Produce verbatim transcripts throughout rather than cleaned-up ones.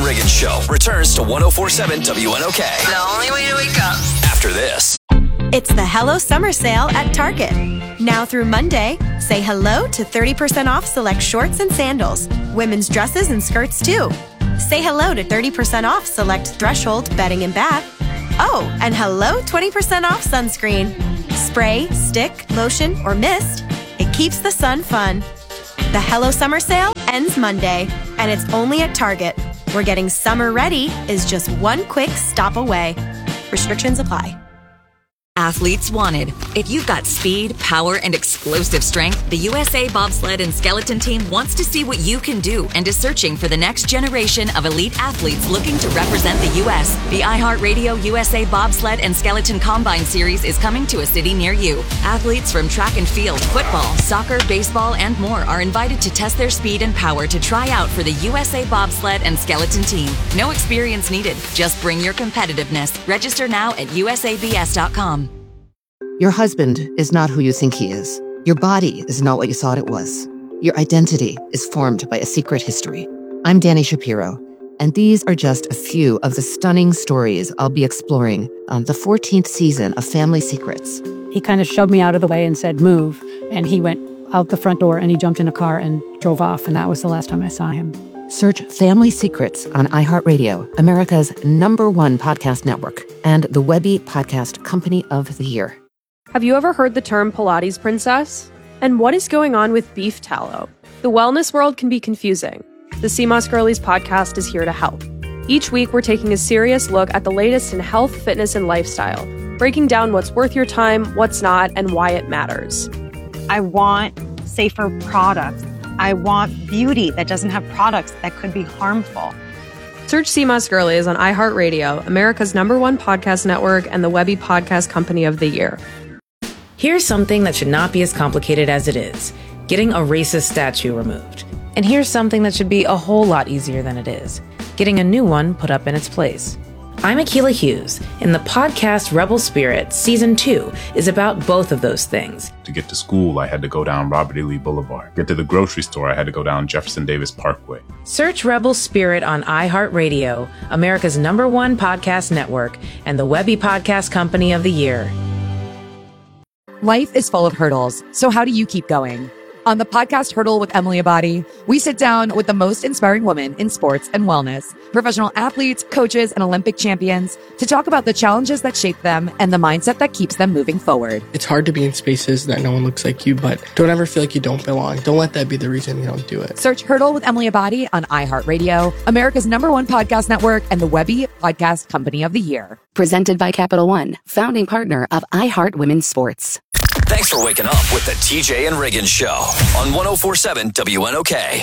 Riggins Show returns to one oh four point seven W N O K. The only way to wake up. After this. It's the Hello Summer Sale at Target. Now through Monday, say hello to thirty percent off select shorts and sandals. Women's dresses and skirts too. Say hello to thirty percent off select Threshold bedding and bath. Oh, and hello twenty percent off sunscreen. Spray, stick, lotion, or mist. It keeps the sun fun. The Hello Summer Sale ends Monday, and it's only at Target, where getting summer ready is just one quick stop away. Restrictions apply. Athletes wanted. If you've got speed, power, and explosive strength, the U S A Bobsled and Skeleton Team wants to see what you can do and is searching for the next generation of elite athletes looking to represent the U S The iHeartRadio U S A Bobsled and Skeleton Combine Series is coming to a city near you. Athletes from track and field, football, soccer, baseball, and more are invited to test their speed and power to try out for the U S A Bobsled and Skeleton Team. No experience needed. Just bring your competitiveness. Register now at U S A B S dot com. Your husband is not who you think he is. Your body is not what you thought it was. Your identity is formed by a secret history. I'm Danny Shapiro, and these are just a few of the stunning stories I'll be exploring on the fourteenth season of Family Secrets. He kind of shoved me out of the way and said, move. And he went out the front door and he jumped in a car and drove off. And that was the last time I saw him. Search Family Secrets on iHeartRadio, America's number one podcast network, and the Webby Podcast Company of the Year. Have you ever heard the term Pilates princess? And what is going on with beef tallow? The wellness world can be confusing. The C M O S Girlies podcast is here to help. Each week, we're taking a serious look at the latest in health, fitness, and lifestyle, breaking down what's worth your time, what's not, and why it matters. I want safer products. I want beauty that doesn't have products that could be harmful. Search C M O S Girlies on iHeartRadio, America's number one podcast network, and the Webby Podcast Company of the Year. Here's something that should not be as complicated as it is: getting a racist statue removed. And here's something that should be a whole lot easier than it is: getting a new one put up in its place. I'm Akilah Hughes, and the podcast Rebel Spirit Season two is about both of those things. To get to school, I had to go down Robert E. Lee Boulevard. Get to the grocery store, I had to go down Jefferson Davis Parkway. Search Rebel Spirit on iHeartRadio, America's number one podcast network, and the Webby Podcast Company of the Year. Life is full of hurdles, so how do you keep going? On the podcast Hurdle with Emily Abadi, we sit down with the most inspiring women in sports and wellness, professional athletes, coaches, and Olympic champions, to talk about the challenges that shape them and the mindset that keeps them moving forward. It's hard to be in spaces that no one looks like you, but don't ever feel like you don't belong. Don't let that be the reason you don't do it. Search Hurdle with Emily Abadi on iHeartRadio, America's number one podcast network, and the Webby Podcast Company of the Year. Presented by Capital One, founding partner of iHeart Women's Sports. Thanks for waking up with the T J and Riggins Show on one oh four point seven W N O K.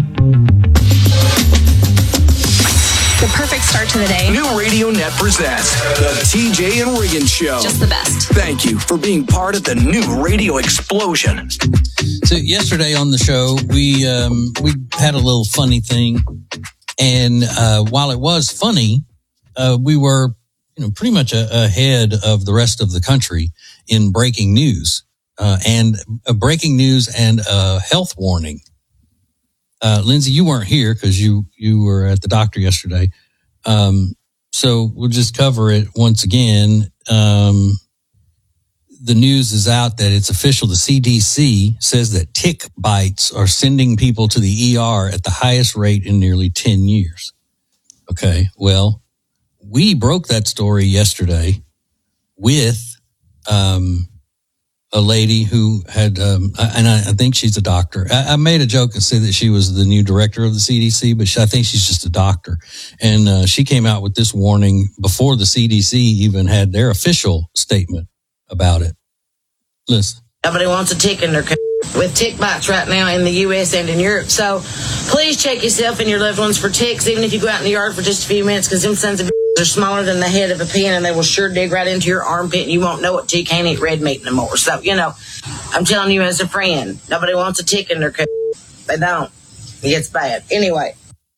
The perfect start to the day. New Radio Net presents the T J and Riggins Show. Just the best. Thank you for being part of the new radio explosion. So yesterday on the show, we um, we had a little funny thing, and uh, while it was funny, uh, we were you know pretty much a- ahead of the rest of the country in breaking news, uh, and a breaking news and a health warning. Uh, Lindsay, you weren't here because you, you were at the doctor yesterday. Um, so we'll just cover it once again. Um, the news is out that it's official. The C D C says that tick bites are sending people to the E R at the highest rate in nearly ten years. Okay. Well, we broke that story yesterday with Um, a lady who had, um, and I, I think she's a doctor. I, I made a joke and said that she was the new director of the C D C, but she, I think she's just a doctor. And uh, she came out with this warning before the C D C even had their official statement about it. Listen. Nobody wants a tick in their c- with tick bites right now in the U S and in Europe. So please check yourself and your loved ones for ticks, even if you go out in the yard for just a few minutes, because them sons of b- are smaller than the head of a pin, and they will sure dig right into your armpit, and you won't know it till you can't eat red meat no more. So, you know, I'm telling you as a friend, nobody wants a tick in their c- They don't. It gets bad. Anyway.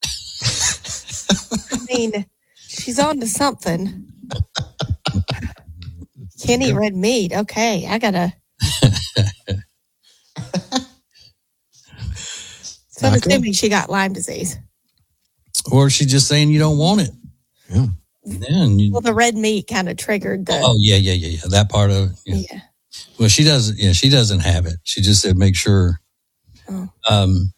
I mean, she's on to something. Can't eat red meat. Okay, I gotta... So I'm assuming she got Lyme disease. or she's just saying you don't want it. Yeah. Yeah, and you, Well, the red meat kind of triggered the. oh yeah, yeah, yeah, yeah. That part of it. Yeah. Yeah. Well, she doesn't. Yeah, she doesn't have it. She just said make sure. Oh. Um,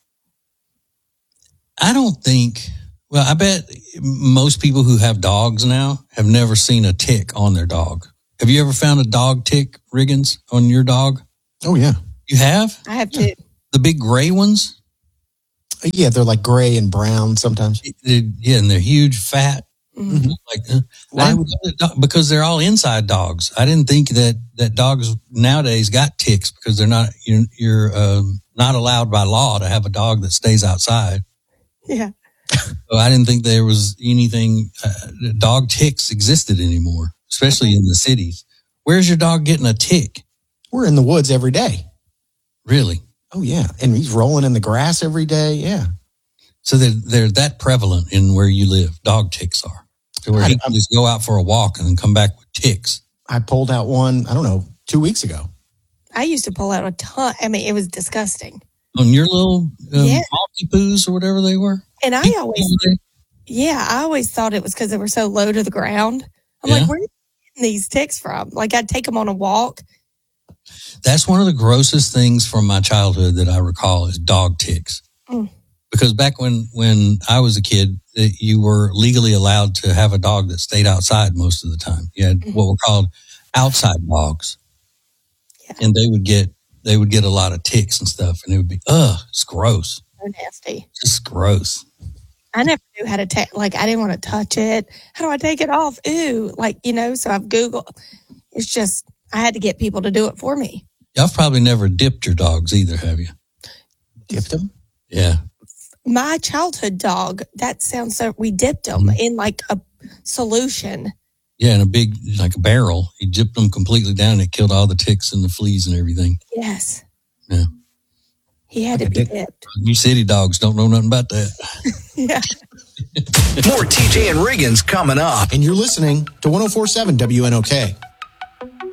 I don't think. Well, I bet most people who have dogs now have never seen a tick on their dog. Have you ever found a dog tick, Riggins, on your dog? Oh, yeah. You have? I have two. The big gray ones? Yeah, they're like gray and brown sometimes. They're, yeah, and they're huge, fat. Mm-hmm. Like uh, I, because they're all inside dogs. I didn't think that, that dogs nowadays got ticks because they're not. You're, you're um, not allowed by law to have a dog that stays outside. Yeah. So I didn't think there was anything, uh, dog ticks existed anymore, especially in the cities. Where's your dog getting a tick? We're in the woods every day. Really? Oh, yeah. And he's rolling in the grass every day. Yeah. So they're, they're that prevalent in where you live, dog ticks are. So where I, he can just go out for a walk and then come back with ticks. I pulled out one, I don't know, two weeks ago. I used to pull out a ton. I mean, it was disgusting. On your little um, Yeah. Maltipus or whatever they were? And I always, yeah, I always thought it was because they were so low to the ground. I'm Yeah. like, where are you getting these ticks from? Like, I'd take them on a walk. That's one of the grossest things from my childhood that I recall is dog ticks. Mm. Because back when, when I was a kid, eh, you were legally allowed to have a dog that stayed outside most of the time. You had what were called outside dogs. Yeah. And they would get, they would get a lot of ticks and stuff. And it would be, ugh, it's gross. So nasty. Just gross. I never knew how to take, like, I didn't want to touch it. How do I take it off? Ooh, like, you know, so I've Googled. It's just, I had to get people to do it for me. Y'all probably never dipped your dogs either, have you? Dipped them? Yeah. My childhood dog, that sounds so, we dipped them in like a solution. Yeah, in a big, like a barrel. He dipped them completely down and it killed all the ticks and the fleas and everything. Yes. Yeah. He had to be dipped. You city dogs don't know nothing about that. Yeah. More T J and Riggins coming up. And you're listening to one oh four point seven W N O K.